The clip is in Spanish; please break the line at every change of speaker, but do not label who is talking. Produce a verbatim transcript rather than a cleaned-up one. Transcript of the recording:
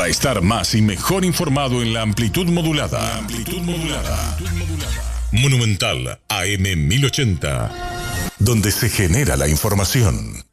para estar más y mejor informado en la amplitud modulada. La amplitud modulada. Monumental A M mil ochenta, donde se genera la información.